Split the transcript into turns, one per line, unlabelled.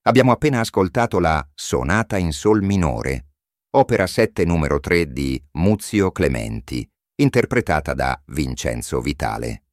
Abbiamo appena ascoltato la Sonata in Sol minore, opera 7 numero 3 di Muzio Clementi, interpretata da Vincenzo Vitale.